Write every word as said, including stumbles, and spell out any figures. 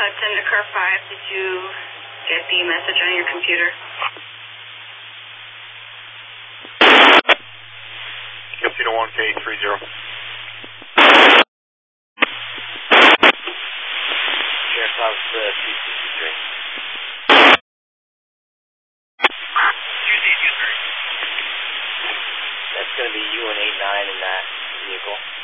Car five, did you get the message on your computer? Casino one K three zero. Sheriff's Office uh, two sixty-three. two Z two three. That's going to be U N eight nine in that vehicle.